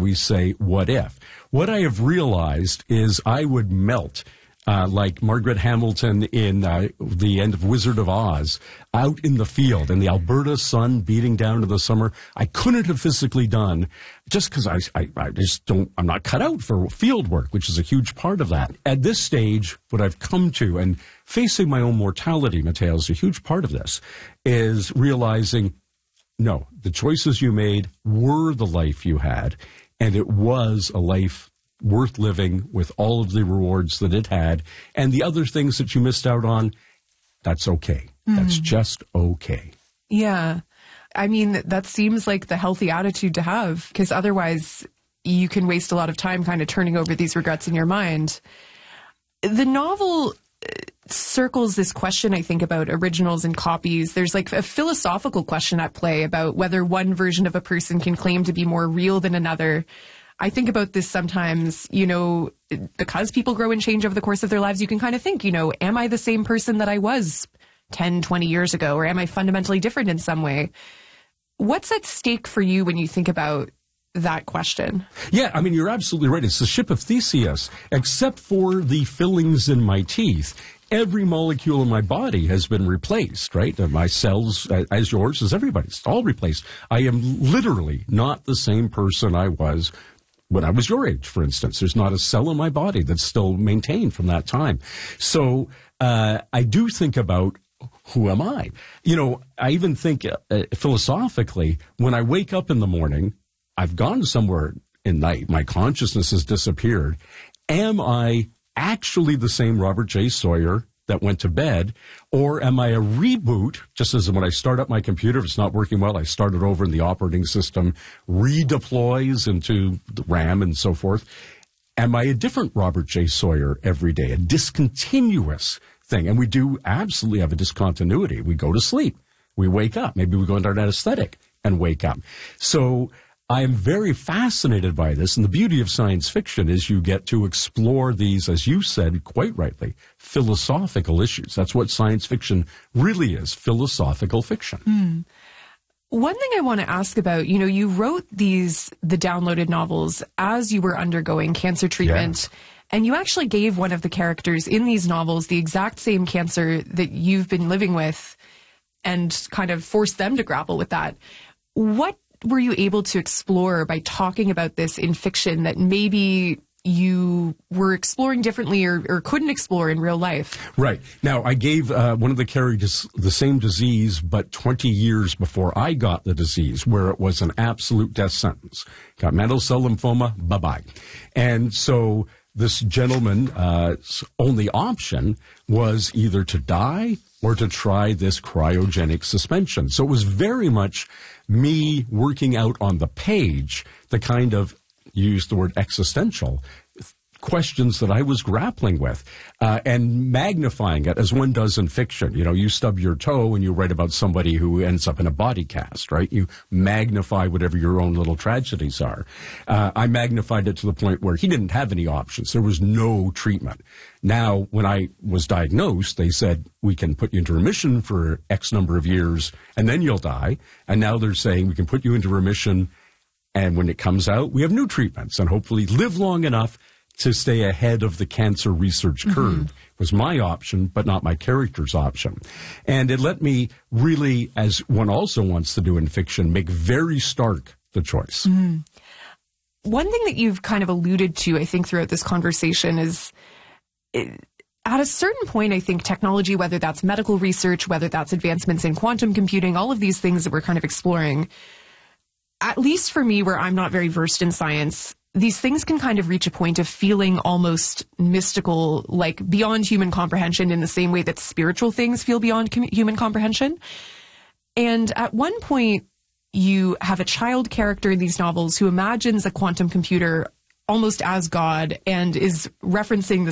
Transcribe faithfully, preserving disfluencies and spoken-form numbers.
we say, what if? What I have realized is I would melt Uh, like Margaret Hamilton in uh, the end of Wizard of Oz, out in the field, and the Alberta sun beating down to the summer. I couldn't have physically done, just because I, I, I just don't, I'm not cut out for field work, which is a huge part of that. At this stage, what I've come to, and facing my own mortality, Matteo, is a huge part of this, is realizing, no, the choices you made were the life you had, and it was a life worth living with all of the rewards that it had, and the other things that you missed out on, that's okay. Mm. That's just okay. Yeah. I mean, that seems like the healthy attitude to have, because otherwise you can waste a lot of time kind of turning over these regrets in your mind. The novel circles this question, I think, about originals and copies. There's like a philosophical question at play about whether one version of a person can claim to be more real than another. I think about this sometimes, you know, because people grow and change over the course of their lives, you can kind of think, you know, am I the same person that I was ten, twenty years ago, or am I fundamentally different in some way? What's at stake for you when you think about that question? Yeah, I mean, you're absolutely right. It's the ship of Theseus. Except for the fillings in my teeth, every molecule in my body has been replaced, right? My cells, as yours, as everybody's, all replaced. I am literally not the same person I was when I was your age, for instance. There's not a cell in my body that's still maintained from that time. So uh, I do think about, who am I? You know, I even think uh, philosophically, when I wake up in the morning, I've gone somewhere in night, my consciousness has disappeared. Am I actually the same Robert J. Sawyer that went to bed, or am I a reboot, just as when I start up my computer, if it's not working well, I start it over and the operating system redeploys into the RAM and so forth. Am I a different Robert J. Sawyer every day, a discontinuous thing? And we do absolutely have a discontinuity. We go to sleep, we wake up, maybe we go into an anesthetic and wake up. So I am very fascinated by this, and the beauty of science fiction is you get to explore these, as you said quite rightly, philosophical issues. That's what science fiction really is, philosophical fiction. Mm. One thing I want to ask about, you know, you wrote these, the downloaded novels, as you were undergoing cancer treatment, yeah. And you actually gave one of the characters in these novels the exact same cancer that you've been living with and kind of forced them to grapple with that. What were you able to explore by talking about this in fiction that maybe you were exploring differently or, or couldn't explore in real life? Right. Now, I gave uh, one of the characters the same disease, but twenty years before I got the disease, where it was an absolute death sentence. Got mantle cell lymphoma, bye-bye. And so this gentleman's uh, only option was either to die or to try this cryogenic suspension. So it was very much me working out on the page the kind of, you used the word existential, questions that I was grappling with, uh, and magnifying it as one does in fiction. You know, you stub your toe and you write about somebody who ends up in a body cast, right? You magnify whatever your own little tragedies are. Uh, I magnified it to the point where he didn't have any options. There was no treatment. Now, when I was diagnosed, they said, we can put you into remission for X number of years, and then you'll die. And now they're saying we can put you into remission, and when it comes out, we have new treatments, and hopefully live long enough to stay ahead of the cancer research curve. Mm-hmm. Was my option, but not my character's option. And it let me really, as one also wants to do in fiction, make very stark the choice. Mm-hmm. One thing that you've kind of alluded to, I think, throughout this conversation is, at a certain point, I think technology, whether that's medical research, whether that's advancements in quantum computing, all of these things that we're kind of exploring, at least for me, where I'm not very versed in science, these things can kind of reach a point of feeling almost mystical, like beyond human comprehension, in the same way that spiritual things feel beyond com- human comprehension. And at one point, you have a child character in these novels who imagines a quantum computer almost as God and is referencing the